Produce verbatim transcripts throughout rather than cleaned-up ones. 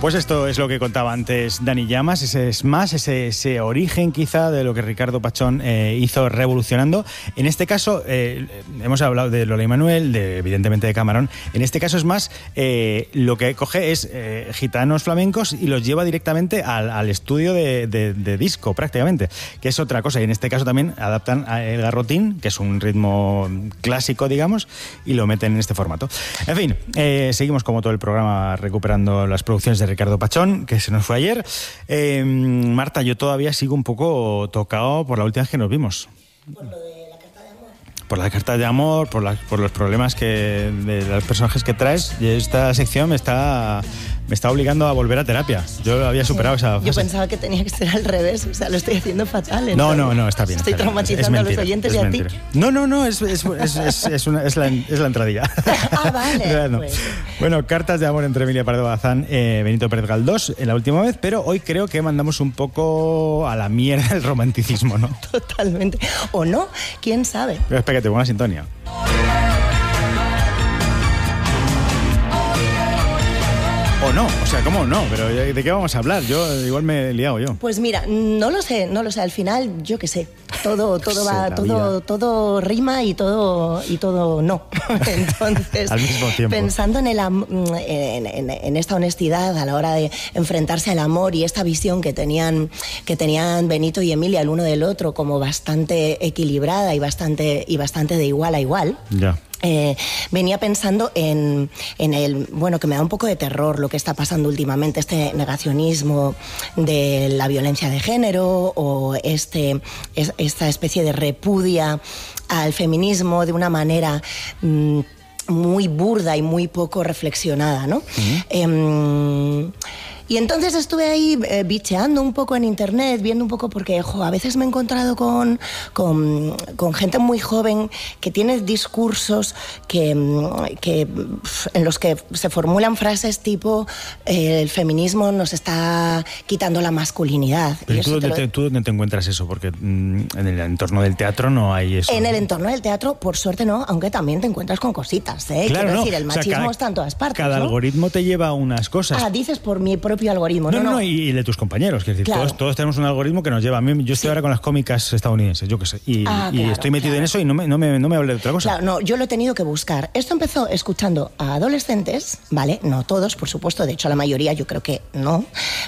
Pues esto es lo que contaba antes Dani Llamas, ese es más, ese, ese origen quizá de lo que Ricardo Pachón eh, hizo revolucionando. En este caso, eh, hemos hablado de Lola y Manuel, de, evidentemente de Camarón. En este caso es más, eh, lo que coge es eh, gitanos flamencos y los lleva directamente al, al estudio de, de, de disco prácticamente, que es otra cosa. Y en este caso también adaptan el garrotín, que es un ritmo clásico, digamos, y lo meten en este formato. En fin, eh, seguimos como todo el programa recuperando las producciones de Ricardo Pachón, que se nos fue ayer. Eh, Marta, yo todavía sigo un poco tocado por la última vez que nos vimos. Por lo de la carta de amor. Por la carta de amor, por, la, por los problemas que de los personajes que traes. Y esta sección me está, me está obligando a volver a terapia. Yo había superado sí. esa fase. Yo pensaba que tenía que ser al revés, o sea, lo estoy haciendo fatal. Entonces. No, no, no, está bien. Estoy está traumatizando bien. a los oyentes y a ti. No, no, no, es, es, es, es, es, una, es, la, es la entradilla. Ah, vale. No. Pues. Bueno, cartas de amor entre Emilia Pardo Bazán, eh, Benito Pérez Galdós, en la última vez, pero hoy creo que mandamos un poco a la mierda el romanticismo, ¿no? Totalmente. ¿O no? ¿Quién sabe? Pero espera, que te pongo una sintonía. O no, o sea, ¿cómo no? Pero ¿de qué vamos a hablar? Yo igual me he liado yo. Pues mira, no lo sé, no lo sé. Al final, yo qué sé. Todo, todo va, sé, todo, todo rima y todo y todo no. Entonces, al mismo tiempo. Pensando en, el, en, en, en esta honestidad a la hora de enfrentarse al amor y esta visión que tenían, que tenían Benito y Emilia el uno del otro como bastante equilibrada y bastante, y bastante de igual a igual. Ya. Eh, venía pensando en, en el, bueno, que me da un poco de terror lo que está pasando últimamente, este negacionismo de la violencia de género o este, es, esta especie de repudia al feminismo de una manera mmm, muy burda y muy poco reflexionada, ¿no? Uh-huh. Eh, Y entonces estuve ahí eh, bicheando un poco en internet, viendo un poco, porque jo, a veces me he encontrado con, con, con gente muy joven que tiene discursos que, que, en los que se formulan frases tipo eh, el feminismo nos está quitando la masculinidad. Pero y ¿tú, dónde lo... te, ¿tú dónde te encuentras eso? Porque mmm, en el entorno del teatro no hay eso. En el entorno del teatro, por suerte no, aunque también te encuentras con cositas, ¿eh? Claro, Quiero no. decir, el machismo o sea, cada, está en todas partes, Cada ¿no? algoritmo te lleva a unas cosas. Ah, dices por mi propio algoritmo. No, no, no, no. no, y de tus compañeros. Quiero decir, claro. todos, todos tenemos un algoritmo que nos lleva. A mí, yo estoy sí. ahora con las cómicas estadounidenses, yo qué sé. Y, ah, y claro, estoy metido claro. en eso y no me, no, me, no me hablé de otra cosa. Claro, no, yo lo he tenido que buscar. Esto empezó escuchando a adolescentes, ¿vale? No todos, por supuesto, de hecho la mayoría yo creo que no.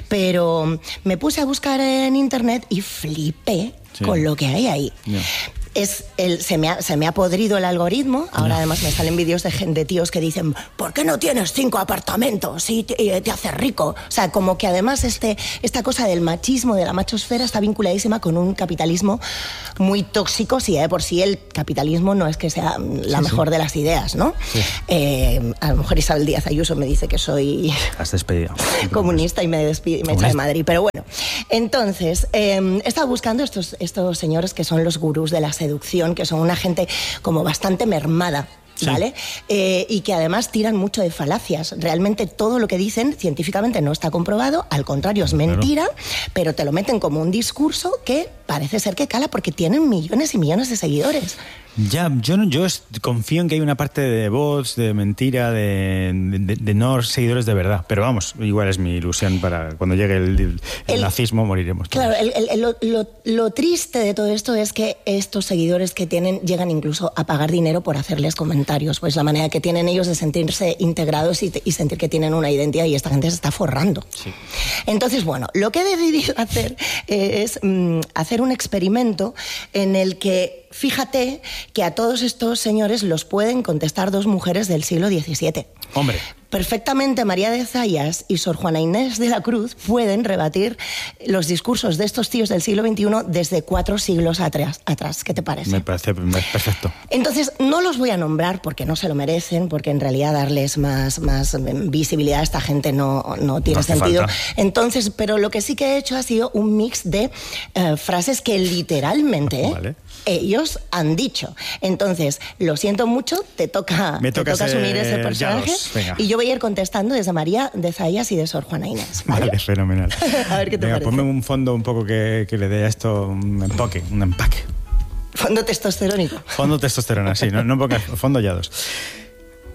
Pero me puse a buscar en internet y flipé sí. con lo que hay ahí. Yeah. Es el, se, me ha, se me ha podrido el algoritmo. Ahora no. además me salen vídeos de, de tíos que dicen ¿por qué no tienes cinco apartamentos y te, te haces rico? O sea, como que además este, esta cosa del machismo, de la machosfera está vinculadísima con un capitalismo muy tóxico. Si de por sí el capitalismo no es que sea la sí, mejor sí. de las ideas, ¿no? Sí. Eh, a lo mejor Isabel Díaz Ayuso me dice que soy Has despedido. comunista y me, despide, me echa de Madrid. Pero bueno, entonces eh, he estado buscando estos, estos señores que son los gurús de la seducción, que son una gente como bastante mermada. Sí. ¿Vale? Eh, y que además tiran mucho de falacias. Realmente todo lo que dicen científicamente no está comprobado, al contrario es mentira, claro. pero te lo meten como un discurso que parece ser que cala porque tienen millones y millones de seguidores. Ya, yo, yo confío en que hay una parte de bots, de mentira, de, de, de no seguidores de verdad. Pero vamos, igual es mi ilusión para cuando llegue el, el, el nazismo moriremos todos. Claro, el, el, lo, lo, lo triste de todo esto es que estos seguidores que tienen llegan incluso a pagar dinero por hacerles comentarios. Pues la manera que tienen ellos de sentirse integrados y, y sentir que tienen una identidad y esta gente se está forrando. Sí. Entonces, bueno, lo que he decidido hacer eh, es mm, hacer un experimento en el que fíjate que a todos estos señores los pueden contestar dos mujeres del siglo diecisiete. Hombre. Perfectamente María de Zayas y Sor Juana Inés de la Cruz pueden rebatir los discursos de estos tíos del siglo veintiuno desde cuatro siglos atrás. atrás. ¿Qué te parece? Me parece perfecto. Entonces, no los voy a nombrar porque no se lo merecen, porque en realidad darles más, más visibilidad a esta gente no, no tiene no sentido. Falta. Entonces, pero lo que sí que he hecho ha sido un mix de uh, frases que literalmente... Vale. ellos han dicho. Entonces, lo siento mucho, te toca, Me te toca toca asumir ese personaje. Y yo voy a ir contestando desde María de Zayas y de Sor Juana Inés. Vale, vale fenomenal. A ver qué te Venga, parece. Ponme un fondo un poco que, que le dé a esto un empaque, un empaque. Fondo testosterónico. Fondo testosterona, sí, no, no porque fondo ya dos.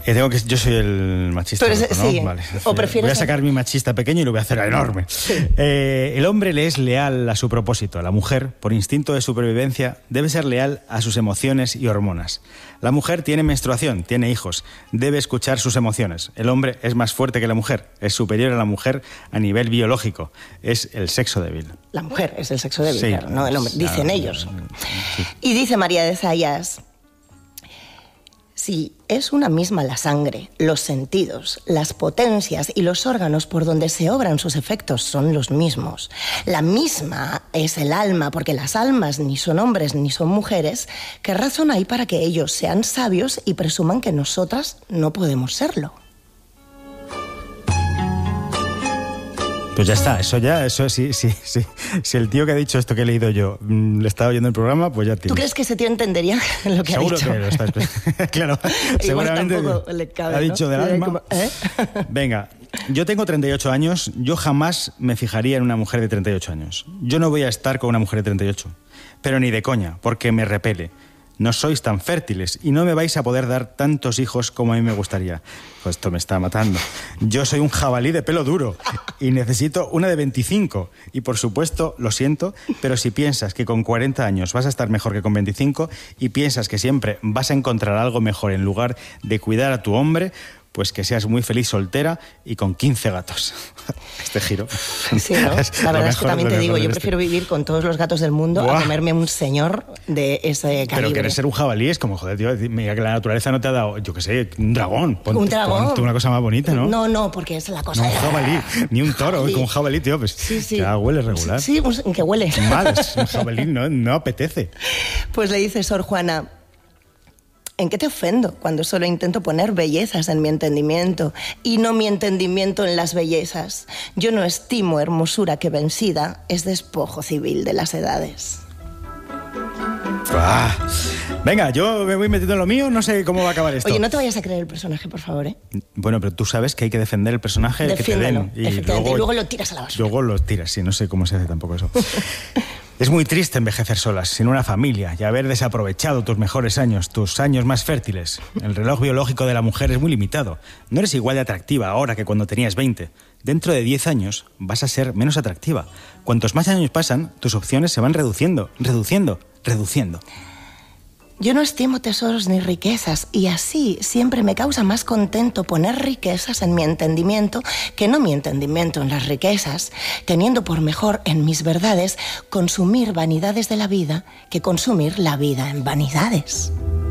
Eh, tengo que, yo soy el machista. Eres, loco, ¿no? sí. Vale. ¿O prefieres voy a sacar mi machista pequeño y lo voy a hacer enorme. Sí. Eh, el hombre le es leal a su propósito. La mujer, por instinto de supervivencia, debe ser leal a sus emociones y hormonas. La mujer tiene menstruación, tiene hijos, debe escuchar sus emociones. El hombre es más fuerte que la mujer, es superior a la mujer a nivel biológico. Es el sexo débil. La mujer es el sexo débil, sí, claro, no el hombre. Dicen claro, ellos. Sí. Y dice María de Zayas: si es una misma la sangre, los sentidos, las potencias y los órganos por donde se obran sus efectos son los mismos. La misma es el alma, porque las almas ni son hombres ni son mujeres. ¿Qué razón hay para que ellos sean sabios y presuman que nosotras no podemos serlo? Pues ya está, eso ya, eso sí, sí, sí. Si el tío que ha dicho esto que he leído yo mmm, le estaba oyendo el programa, pues ya tiene. ¿Tú crees que ese tío entendería lo que Seguro ha dicho? Seguro que lo está claro, seguramente le cabe, ha dicho ¿no? del alma. Como, ¿eh? Venga, yo tengo treinta y ocho años, yo jamás me fijaría en una mujer de treinta y ocho años. Yo no voy a estar con una mujer de treinta y ocho, pero ni de coña, porque me repele. No sois tan fértiles y no me vais a poder dar tantos hijos como a mí me gustaría. Pues esto me está matando. Yo soy un jabalí de pelo duro y necesito una de veinticinco. Y por supuesto, lo siento, pero si piensas que con cuarenta años vas a estar mejor que con veinticinco y piensas que siempre vas a encontrar algo mejor en lugar de cuidar a tu hombre, pues que seas muy feliz soltera y con quince gatos. Este giro. Sí, ¿no? La verdad es que también te digo, yo prefiero vivir con todos los gatos del mundo Buah. a comerme un señor de ese calibre. Pero querer ser un jabalí es como, joder, tío, mira que la naturaleza no te ha dado, yo qué sé, un dragón. Ponte, un dragón. Ponte una cosa más bonita, ¿no? No, no, porque es la cosa... No, de... un jabalí, ni un toro, jabalí. Con un jabalí, tío, pues sí, sí. ya huele regular. Sí, pues, que huele. Mal, un jabalí no, no apetece. Pues le dice Sor Juana: ¿en qué te ofendo cuando solo intento poner bellezas en mi entendimiento y no mi entendimiento en las bellezas? Yo no estimo hermosura que vencida es despojo civil de las edades. Ah, venga, yo me voy metiendo en lo mío, no sé cómo va a acabar esto. Oye, no te vayas a creer el personaje, por favor, ¿eh? Bueno, pero tú sabes que hay que defender el personaje que te den. Y luego, y luego lo tiras a la basura. Luego lo tiras, sí, no sé cómo se hace tampoco eso. Es muy triste envejecer solas, sin una familia, y haber desaprovechado tus mejores años, tus años más fértiles. El reloj biológico de la mujer es muy limitado. No eres igual de atractiva ahora que cuando tenías veinte. Dentro de diez años vas a ser menos atractiva. Cuantos más años pasan, tus opciones se van reduciendo, reduciendo, reduciendo. Yo no estimo tesoros ni riquezas, y así siempre me causa más contento poner riquezas en mi entendimiento que no mi entendimiento en las riquezas, teniendo por mejor en mis verdades consumir vanidades de la vida que consumir la vida en vanidades.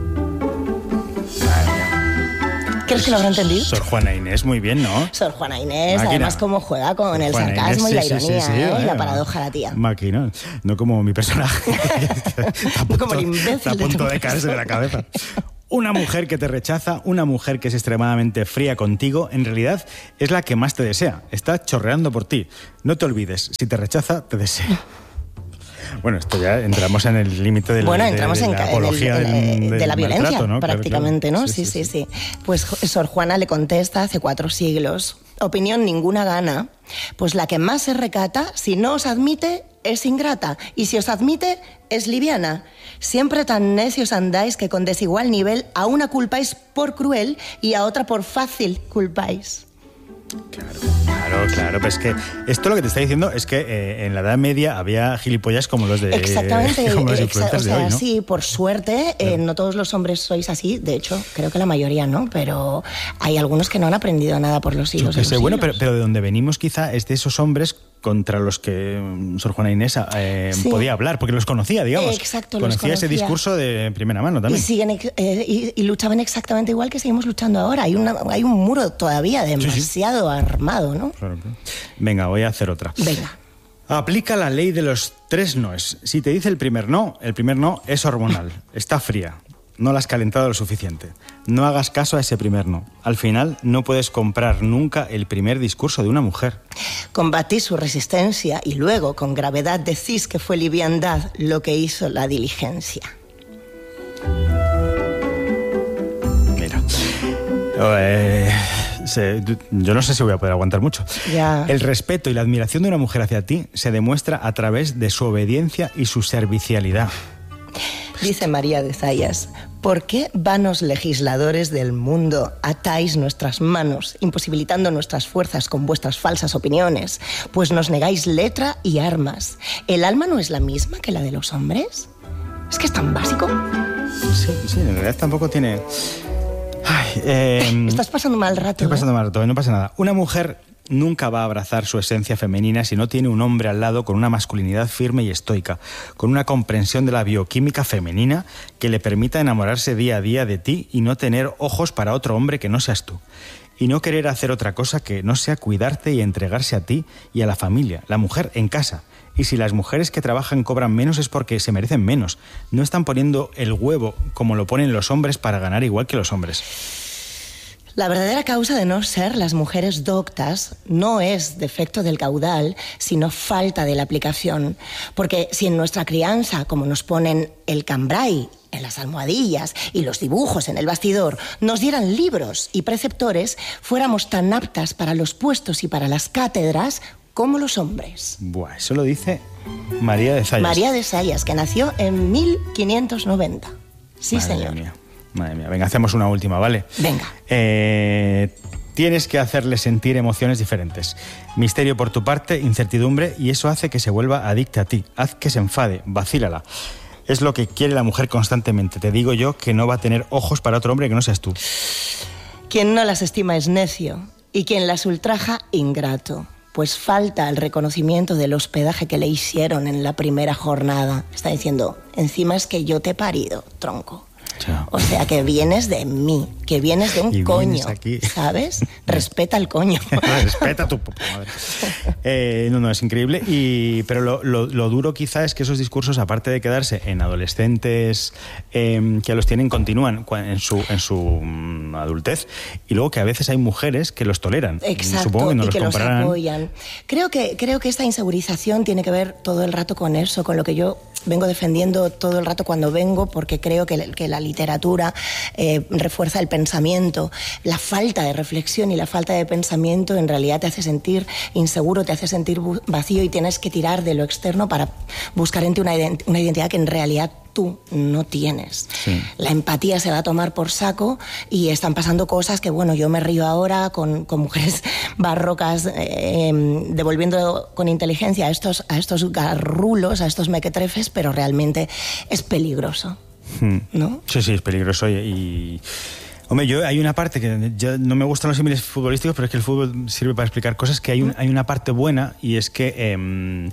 ¿Crees que lo habrá entendido? Sor Juana Inés, muy bien, ¿no? Sor Juana Inés, Máquina. Además cómo juega con Sor el Juana sarcasmo Inés, y la ironía, sí, sí, sí, ¿eh? Y la paradoja la tía. Máquina, no como mi personaje. No como el imbécil. Está a punto de, de caerse de la cabeza. Una mujer que te rechaza, una mujer que es extremadamente fría contigo, en realidad es la que más te desea. Está chorreando por ti. No te olvides, si te rechaza, te desea. Bueno, esto ya entramos en el límite de, bueno, entramos de, de en, la apología en el, del, del de la violencia, maltrato, ¿no? prácticamente, claro, claro. ¿no? Sí sí, sí, sí, sí, sí. Pues Sor Juana le contesta hace cuatro siglos: opinión ninguna gana, pues la que más se recata, si no os admite, es ingrata, y si os admite, es liviana. Siempre tan necios andáis que con desigual nivel a una culpáis por cruel y a otra por fácil culpáis. Claro, claro, claro, pero es que esto lo que te está diciendo es que eh, en la Edad Media había gilipollas como los de... Exactamente, como los exa- o sea, de hoy, ¿no? sí, por suerte, eh, no todos los hombres sois así, de hecho, creo que la mayoría no, pero hay algunos que no han aprendido nada por los siglos. Yo que sé, bueno, pero, siglos. pero de donde venimos quizá es de esos hombres contra los que Sor Juana Inés eh, sí. podía hablar, porque los conocía, digamos. Exacto, conocía, los conocía ese discurso de primera mano también. Y, siguen, eh, y, y luchaban exactamente igual que seguimos luchando ahora. Hay, una, hay un muro todavía demasiado sí, sí. armado, ¿no? Claro, claro. Venga, voy a hacer otra. Venga. Aplica la ley de los tres noes. Si te dice el primer no, el primer no es hormonal. Está fría. No la has calentado lo suficiente. No hagas caso a ese primer no. Al final no puedes comprar nunca el primer discurso de una mujer. Combatís su resistencia y luego con gravedad decís que fue liviandad lo que hizo la diligencia. Mira. Eh, se, yo no sé si voy a poder aguantar mucho. Ya. El respeto y la admiración de una mujer hacia ti se demuestra a través de su obediencia y su servicialidad. Dice María de Zayas: ¿por qué vanos legisladores del mundo atáis nuestras manos, imposibilitando nuestras fuerzas con vuestras falsas opiniones? Pues nos negáis letra y armas. ¿El alma no es la misma que la de los hombres? ¿Es que es tan básico? Sí, sí, en realidad tampoco tiene... Ay, eh... Estás pasando mal rato. Estoy pasando mal rato, no pasa nada. Una mujer nunca va a abrazar su esencia femenina si no tiene un hombre al lado con una masculinidad firme y estoica, con una comprensión de la bioquímica femenina que le permita enamorarse día a día de ti y no tener ojos para otro hombre que no seas tú. Y no querer hacer otra cosa que no sea cuidarte y entregarse a ti y a la familia, la mujer en casa. Y si las mujeres que trabajan cobran menos es porque se merecen menos. No están poniendo el huevo como lo ponen los hombres para ganar igual que los hombres. La verdadera causa de no ser las mujeres doctas no es defecto del caudal, sino falta de la aplicación. Porque si en nuestra crianza, como nos ponen el cambray en las almohadillas y los dibujos en el bastidor, nos dieran libros y preceptores, fuéramos tan aptas para los puestos y para las cátedras como los hombres. Buah, eso lo dice María de Zayas. María de Zayas, que nació en mil quinientos noventa. Sí, Madre señor. Mía. Madre mía, venga, hacemos una última, ¿vale? Venga. Eh, tienes que hacerle sentir emociones diferentes. Misterio por tu parte, incertidumbre, y eso hace que se vuelva adicta a ti. Haz que se enfade, vacílala. Es lo que quiere la mujer constantemente. Te digo yo que no va a tener ojos para otro hombre que no seas tú. Quien no las estima es necio, y quien las ultraja, ingrato. Pues falta el reconocimiento del hospedaje que le hicieron en la primera jornada. Está diciendo, encima es que yo te he parido, tronco. Chao. O sea, que vienes de mí, que vienes de un y coño, aquí. ¿sabes? Respeta el coño. Respeta a tu puta madre. Eh, no, no, es increíble. Y, pero lo, lo, lo duro quizá es que esos discursos, aparte de quedarse en adolescentes eh, que los tienen, continúan en su, en su um, adultez. Y luego que a veces hay mujeres que los toleran. Exacto, Supongo que no y los que los compararán. apoyan. Creo que, creo que esta insegurización tiene que ver todo el rato con eso, con lo que yo vengo defendiendo todo el rato cuando vengo, porque creo que, que la literatura eh, refuerza el pensamiento. La falta de reflexión y la falta de pensamiento en realidad te hace sentir inseguro, te hace sentir vacío y tienes que tirar de lo externo para buscar en ti una, ident- una identidad que en realidad tú no tienes. Sí. La empatía se va a tomar por saco y están pasando cosas que, bueno, yo me río ahora con, con mujeres barrocas eh, devolviendo con inteligencia a estos, a estos garrulos, a estos mequetrefes, pero realmente es peligroso, ¿no? Sí, sí, es peligroso y... y... Hombre, yo hay una parte que yo, no me gustan los símiles futbolísticos, pero es que el fútbol sirve para explicar cosas, que hay, un, hay una parte buena y es que... Eh,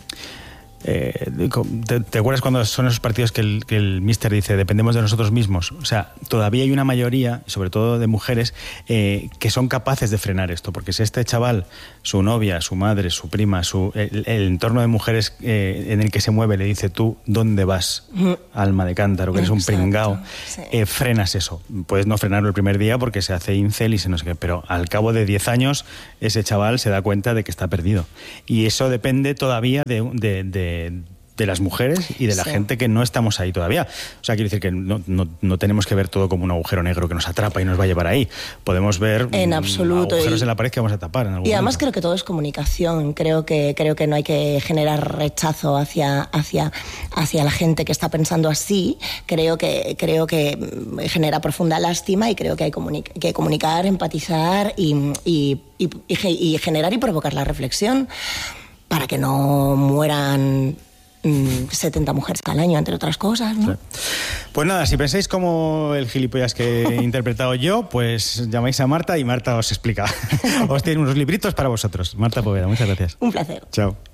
Eh, ¿te, ¿Te acuerdas cuando son esos partidos que el, que el míster dice dependemos de nosotros mismos? O sea, todavía hay una mayoría, sobre todo de mujeres, eh, que son capaces de frenar esto, porque si este chaval, su novia, su madre, su prima, su, el, el entorno de mujeres eh, en el que se mueve le dice tú, ¿dónde vas? Mm. Alma de cántaro, que eres un pringao, sí. eh, frenas eso. Puedes no frenarlo el primer día porque se hace incel y se no sé qué, pero al cabo de diez años ese chaval se da cuenta de que está perdido. Y eso depende todavía de, de, de de las mujeres y de la sí. gente que no estamos ahí todavía. O sea, quiero decir que no, no, no tenemos que ver todo como un agujero negro que nos atrapa y nos va a llevar ahí. Podemos ver en absoluto. agujeros y, en la pared que vamos a tapar en algún Y además momento. creo que todo es comunicación. Creo que, creo que no hay que generar rechazo hacia, hacia, hacia la gente que está pensando así. Creo que, creo que genera profunda lástima y creo que hay comunica- que comunicar, empatizar y, y, y, y, y generar y provocar la reflexión para que no mueran setenta mujeres al año, entre otras cosas, ¿no? Sí. Pues nada, si pensáis como el gilipollas que he interpretado yo, pues llamáis a Marta y Marta os explica. Os tiene unos libritos para vosotros. Marta Poveda, muchas gracias. Un placer. Chao.